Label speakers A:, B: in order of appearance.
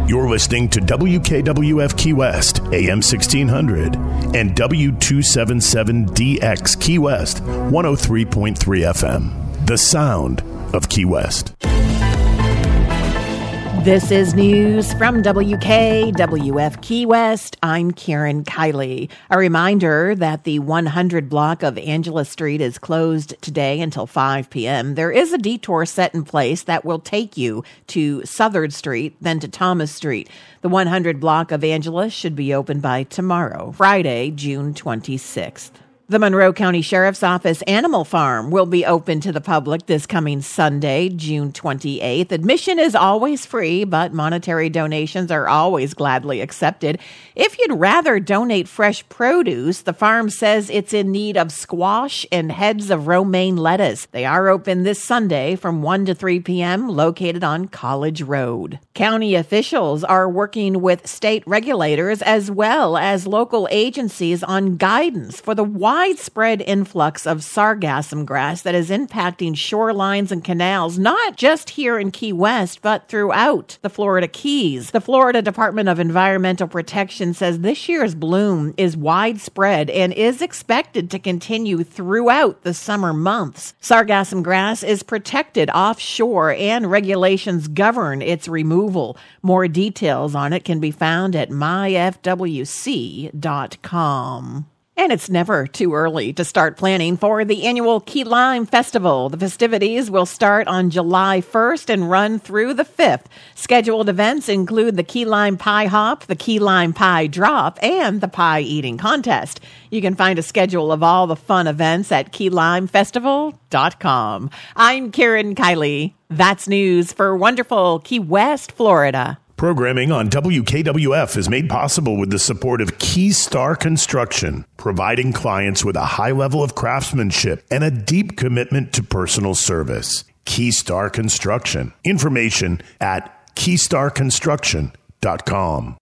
A: You're listening to WKWF Key West, AM 1600, and W277DX Key West, 103.3 FM. The sound of Key West.
B: This is news from WKWF Key West. I'm Karen Kiley. A reminder that the 100 block of Angela Street is closed today until 5 p.m. There is a detour set in place that will take you to Southern Street, then to Thomas Street. The 100 block of Angela should be open by tomorrow, Friday, June 26th. The Monroe County Sheriff's Office Animal Farm will be open to the public this coming Sunday, June 28th. Admission is always free, but monetary donations are always gladly accepted. If you'd rather donate fresh produce, the farm says it's in need of squash and heads of romaine lettuce. They are open this Sunday from 1 to 3 p.m., located on College Road. County officials are working with state regulators as well as local agencies on guidance for the widespread influx of sargassum grass that is impacting shorelines and canals, not just here in Key West, but throughout the Florida Keys. The Florida Department of Environmental Protection says this year's bloom is widespread and is expected to continue throughout the summer months. Sargassum grass is protected offshore and regulations govern its removal. More details on it can be found at myfwc.com. And it's never too early to start planning for the annual Key Lime Festival. The festivities will start on July 1st and run through the 5th. Scheduled events include the Key Lime Pie Hop, the Key Lime Pie Drop, and the Pie Eating Contest. You can find a schedule of all the fun events at KeyLimeFestival.com. I'm Karen Kiley. That's news for wonderful Key West, Florida.
A: Programming on WKWF is made possible with the support of Keystar Construction, providing clients with a high level of craftsmanship and a deep commitment to personal service. Keystar Construction. Information at KeystarConstruction.com.